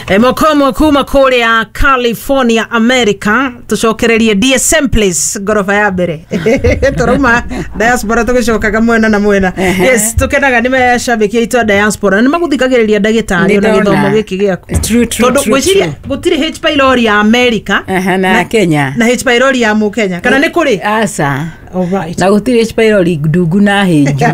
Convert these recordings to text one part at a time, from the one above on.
Mokomo kuma kuria California, America. Tucokererie DSM Place gorofa ya mbere. Turuma diaspora tugicokaga mwena na mwena. Yes, tukenaga nime shabiki ito diaspora. Nimaguthikagiriria ndagitari na githomo giki giaku. True. Gwiciria gutiri H pylori ya America na Kenya. Na H pylori ya mu Kenya. Kana ni kuri? Asa. All right. Na gutiri H pylori ndugu na hinju.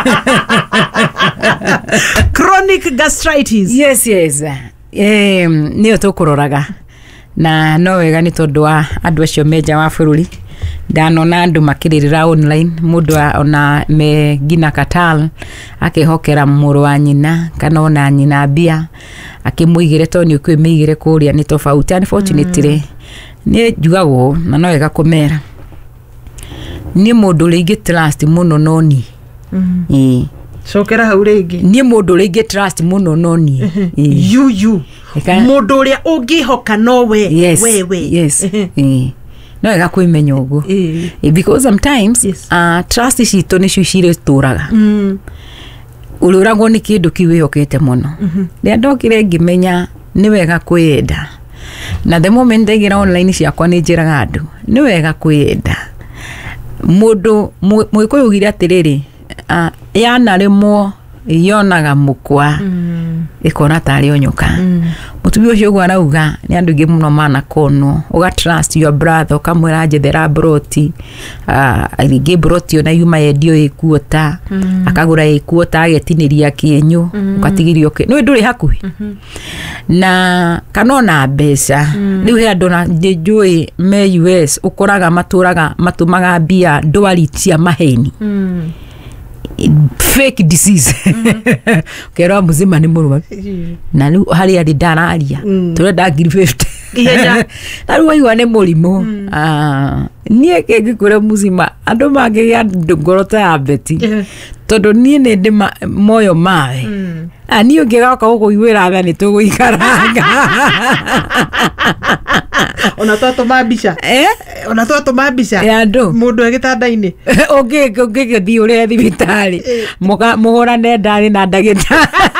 Chronic gastritis. Yes. Niyo tukuroraga. Na no wega ni tondu wa andu acio meja wa bururi. Ndanona andu makiririra online, mundu ona me gina katal akihokera muru wa nyina kana ona nyina bia akimuigire toni ukwimigire kuria ni tofauti. Unfortunately ni jugago na no wega kumera ni mundu ringi trust muno noni Shokera hau ringi ni mundu ringi trust muno noni you mundu uria ungihoka no we yes no wega kwimenya uguo because sometimes trust cito ni cicire turaga ururagwo ni kindu kiwihokete muno ria ndokire ngimenya ni wega kwenda na the moment ndagira online ciakwa ni njiraga andu ni wega kwenda mundu mwikuyugira atiriri yana rimwo yonaga mukwa ikona tari onyoka mutumia ucio gwa rauga ni andu ngi muno mana kono uga trust your brother kamwira njethera broti ringi broti ona yuma yendio ikuota akagura ikuota agetiniria kienyu ukatigirio no nduri hakuhi na kanona mbeca riu he andu na njui me US ukoraga matumaga bia ndwari cia maheni fake disease kero muzima ni muruma na riu hari ari ndararia turenda 50 na riu aigua ni murimu nie kenge kure muzima andu mangigia ngorota ya beti tondu nie ni ndi moyo mawe ani ungigoka gukuiguira tha ni tuguikaranga ona toto mabisha ona toto mabisha ya ndo mundu agitanda-ini ungi thi ure thibitari muhurane ndari na ndagitari